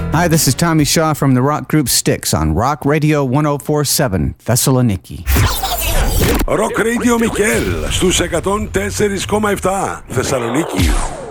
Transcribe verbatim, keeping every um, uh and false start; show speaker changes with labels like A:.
A: Hi, this is Tommy Shaw from the rock group Styx on Rock Radio εκατόν φορ επτά Thessaloniki.
B: Rock Radio Mikel στους εκατόν τέσσερα κόμμα επτά Θεσσαλονίκη.